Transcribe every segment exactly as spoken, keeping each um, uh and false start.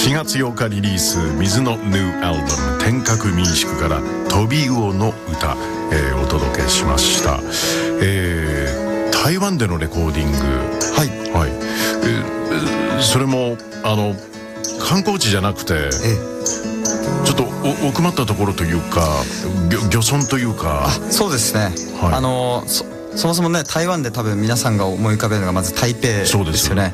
しがつようかリリース水のニューアルバム天閣民宿から飛び魚の歌、えー、お届けしました、えー、台湾でのレコーディング、 はい、 はい、えー、それもあの観光地じゃなくて、ええ、ちょっと奥まったところというか漁村というか。 あ、そうですね、はい、あのそそもそもね台湾で多分皆さんが思い浮かべるのがまず台北ですよね。 そうですよ、はい、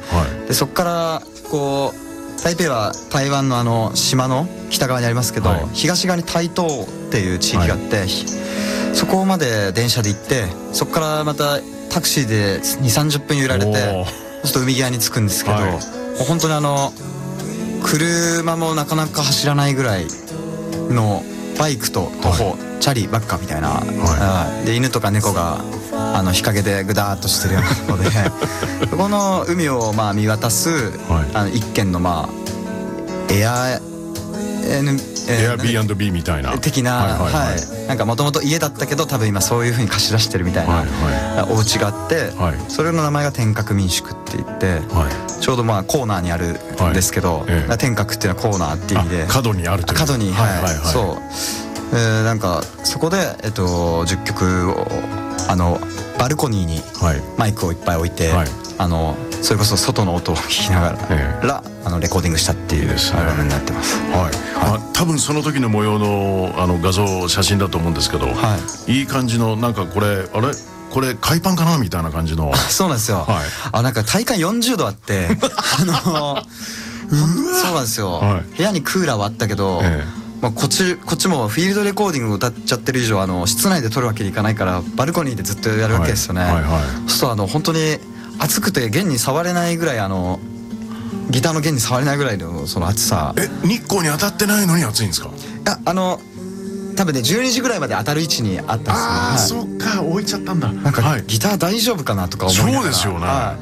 でそこからこう台北は台湾のあの島の北側にありますけど、はい、東側に台東っていう地域があって、はい、そこまで電車で行ってそこからまたタクシーでにじゅうさんじゅっぷん揺られてそうすると海際に着くんですけど、はい、もう本当にあの車もなかなか走らないぐらいのバイクと徒歩、はい、チャリばっかみたいな、はい、で犬とか猫があの日陰でグダーっとしてるようなのでそこの海をまあ見渡す、はい、あの一軒のまあエアエア ビーアンドビー みたいな的な、はいはいはい、なんかもともと家だったけど多分今そういう風に貸し出してるみたいな、はいはい、お家があって、はい、それの名前が天閣民宿って言って、はい、ちょうどまあコーナーにあるんですけど、はい、ええ、天閣っていうのはコーナーっていう意味で角にあるという角に、はいはいはい、そう、えー、なんかそこで、えっと、じゅっきょくをあのバルコニーにマイクをいっぱい置いて、はい、あのそれこそ外の音を聞きながら、ええ、あのレコーディングしたっていうアルバムになってます。 はい、はい、まあ、多分その時の模様の、あの画像写真だと思うんですけど、はい、いい感じのなんかこれあれこれ海パンかなみたいな感じのそうなんですよ、はい、あなんか体感よんじゅうどあってあのそうなんですよ、はい、部屋にクーラーはあったけど、ええ、まあ、こっちこっちもフィールドレコーディングを歌っちゃってる以上あの室内で撮るわけにいかないからバルコニーでずっとやるわけですよね、はいはいはい、そうするとあの本当に暑くて弦に触れないぐらいあのギターの弦に触れないぐらいのその暑さ。 え日光に当たってないのに暑いんですか？いやあの多分ねじゅうにじぐらいまで当たる位置にあったんですよ。 ああ、はい、そっか置いちゃったんだ。 なんか、はい、ギター大丈夫かなとか思いながら。 そうですよね、はい、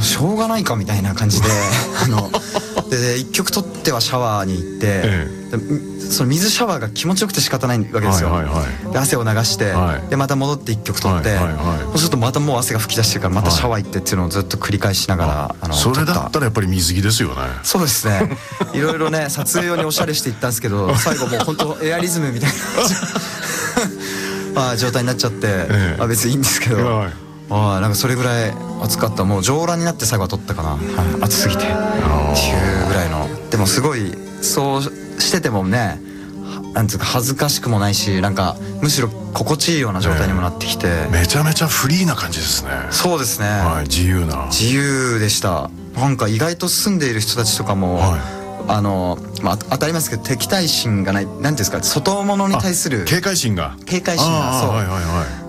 しょうがないかみたいな感じであのでいっきょく撮ってはシャワーに行って、ええ、でその水シャワーが気持ちよくて仕方ないわけですよ、はいはいはい、で汗を流して、はい、でまた戻っていっきょく撮って、はいはいはい、そうするとまたもう汗が吹き出してるからまたシャワー行ってっていうのをずっと繰り返しながら、はい、あのそれだったらやっぱり水着ですよね。 そうですねいろいろね撮影用におしゃれしていったんですけど最後もう本当エアリズムみたいな状態になっちゃって、ええ、まあ、別にいいんですけど、はい、あなんかそれぐらい暑かった。もう上裸になって最後は撮ったかな、はい、暑すぎてっていうぐらいの。でもすごいそうしててもねなんていうか恥ずかしくもないしなんかむしろ心地いいような状態にもなってきて、えー、 めちゃめちゃフリーな感じですね。 そうですね、 はい、自由な自由でした。なんか意外と住んでいる人たちとかも、はい、あのまあ、当たりますけど敵対心がない、なんていうんですか、外物に対する警戒心が警戒心がそう、はいはいはい、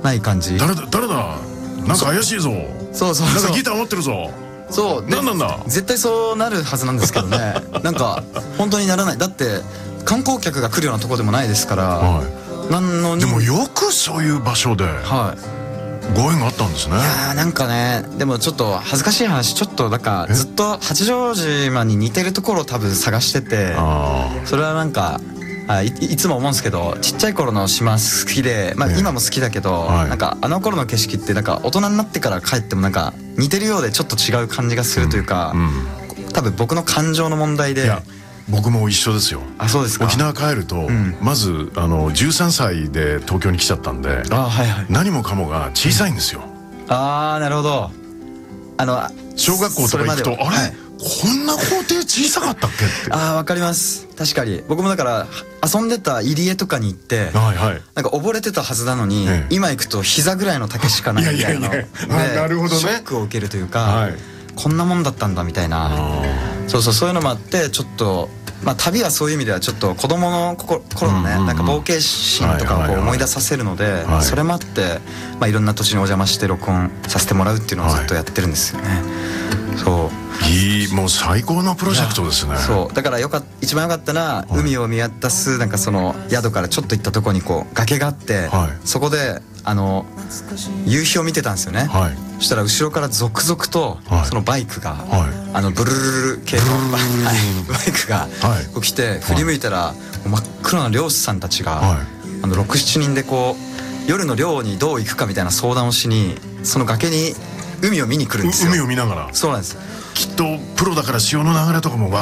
ない感じ。 誰だ誰だなんか怪しいぞ、 そうそうそう、 なんかギター持ってるぞ、 そう何なんだ、 絶対そうなるはずなんですけどねなんか本当にならない。だって観光客が来るようなとこでもないですから、はい、なんのにでもよくそういう場所で、はい、ご縁があったんですね。いやなんかね、でもちょっと恥ずかしい話、ちょっとなんかずっと八丈島に似てるところを多分探してて、それはなんかあ い, いつも思うんですけど、ちっちゃい頃の島好きで、まあ、今も好きだけど、はい、なんかあの頃の景色ってなんか大人になってから帰ってもなんか似てるようでちょっと違う感じがするというか、うんうん、多分僕の感情の問題で。 僕も一緒ですよ。 あ、そうですか。 沖縄帰ると、うん、まずあのじゅうさんさいで東京に来ちゃったんで、 あ、はいはい、 何もかもが小さいんですよ、 うん、ああなるほど。あの小学校とか行くとあれ、はい、こんな校庭小さかったっけって。 ああわかります。確かに僕もだから遊んでた入り江とかに行って、はいはい、なんか溺れてたはずなのに、ええ、今行くと膝ぐらいの丈しかないみたいな。いやいやいや、なるほどね。ショックを受けるというか、はい、こんなもんだったんだみたいな。そうそう、そういうのもあってちょっと、まあ、旅はそういう意味ではちょっと子供の頃のね、うんうんうん、なんか冒険心とかをこう思い出させるので、はいはいはい、それもあって、まあ、いろんな土地にお邪魔して録音させてもらうっていうのをずっとやってるんですよね、はい、そういい、もう最高のプロジェクトですね。 そうだからよか一番良かったのは、はい、海を見渡すなんかその宿からちょっと行ったところにこう崖があって、はい、そこであの夕日を見てたんですよね、はい、そしたら後ろから続々とそのバイクが、はい、あのブルルルル系のバイクがこう来て、振り向いたら真っ黒な漁師さんたちが、はい、あのろく、しちにんでこう夜の漁にどう行くかみたいな相談をしにその崖に海を見に来るんですよ。 海を見ながら。 そうなんです。 きっとプロだから潮の流れとかも